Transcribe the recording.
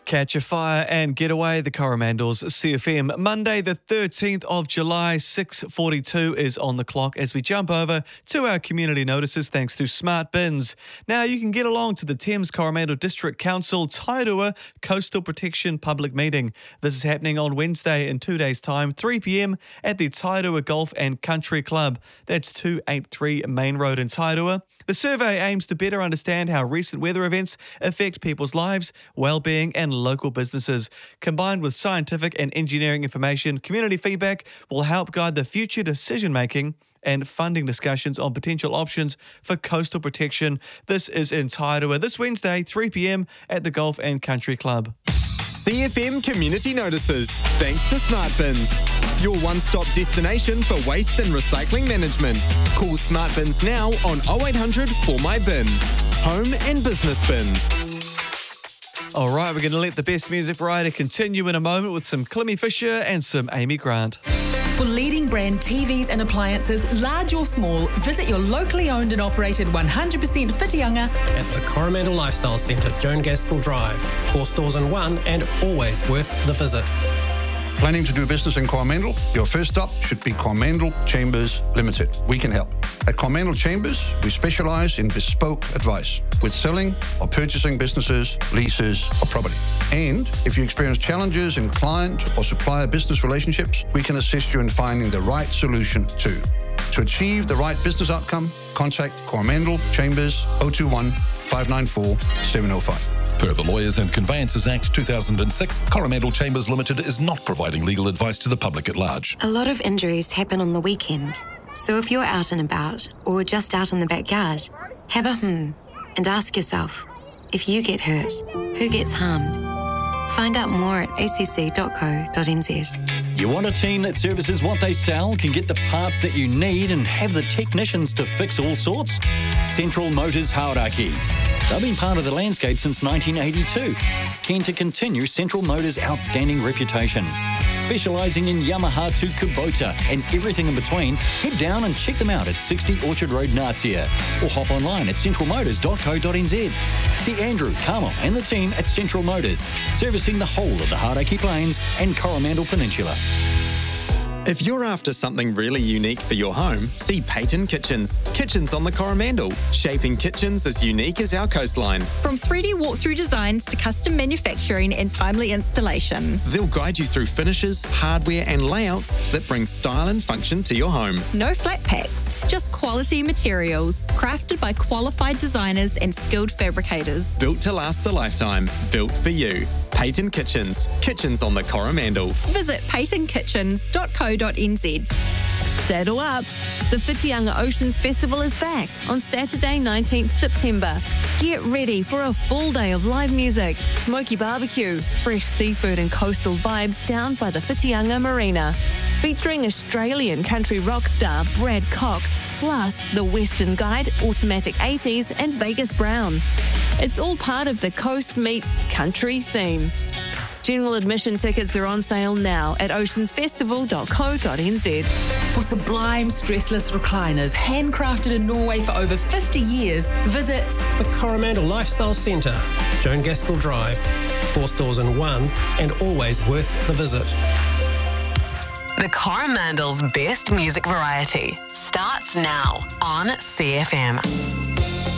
Catch a Fire and Get Away, the Coromandels CFM. Monday the 13th of July, 6:42 is on the clock as we jump over to our community notices thanks to Smart Bins. Now you can get along to the Thames Coromandel District Council Tairua Coastal Protection Public Meeting. This is happening on Wednesday in 2 days' time, 3 p.m. at the Tairua Golf and Country Club. That's 283 Main Road in Tairua. The survey aims to better understand how recent weather events affect people's lives, well-being and local businesses. Combined with scientific and engineering information, community feedback will help guide the future decision-making and funding discussions on potential options for coastal protection. This is in Tairua this Wednesday, 3 p.m. at the Golf and Country Club. CFM Community Notices, thanks to Smart Bins. Your one-stop destination for waste and recycling management. Call Smart Bins now on 0800 For My Bin. Home and business bins. All right, we're going to let the best music variety continue in a moment with some Clemmy Fisher and some Amy Grant. For leading brand TVs and appliances, large or small, visit your locally owned and operated 100% Whitianga at the Coromandel Lifestyle Centre, Joan Gaskell Drive. 4 stores in one and always worth the visit. Planning to do business in Coromandel? Your first stop should be Coromandel Chambers Limited. We can help. At Coromandel Chambers, we specialise in bespoke advice with selling or purchasing businesses, leases or property. And if you experience challenges in client or supplier business relationships, we can assist you in finding the right solution too. To achieve the right business outcome, contact Coromandel Chambers 021 594 705. Per the Lawyers and Conveyances Act 2006, Coromandel Chambers Limited is not providing legal advice to the public at large. A lot of injuries happen on the weekend. So if you're out and about, or just out in the backyard, have a and ask yourself, if you get hurt, who gets harmed? Find out more at acc.co.nz. You want a team that services what they sell, can get the parts that you need and have the technicians to fix all sorts? Central Motors Hauraki. They've been part of the landscape since 1982. Keen to continue Central Motors' outstanding reputation. Specialising in Yamaha to Kubota and everything in between, head down and check them out at 60 Orchard Road, Natia, or hop online at centralmotors.co.nz. See Andrew, Carmel and the team at Central Motors, servicing the whole of the Hauraki Plains and Coromandel Peninsula. If you're after something really unique for your home, see Peyton Kitchens. Kitchens on the Coromandel, shaping kitchens as unique as our coastline. From 3D walkthrough designs to custom manufacturing and timely installation. They'll guide you through finishes, hardware and layouts that bring style and function to your home. No flat packs, just quality materials. Crafted by qualified designers and skilled fabricators. Built to last a lifetime. Built for you. Peyton Kitchens. Kitchens on the Coromandel. Visit peytonkitchens.co.nz. Saddle up. The Whitianga Oceans Festival is back on Saturday, 19th September. Get ready for a full day of live music, smoky barbecue, fresh seafood and coastal vibes down by the Whitianga Marina. Featuring Australian country rock star Brad Cox, plus the Western Guide, Automatic 80s and Vegas Brown. It's all part of the Coast Meet Country theme. General admission tickets are on sale now at oceansfestival.co.nz. For sublime stressless recliners handcrafted in Norway for over 50 years, visit the Coromandel Lifestyle Centre, Joan Gaskell Drive. 4 stores in one and always worth the visit. The Coromandel's best music variety starts now on CFM.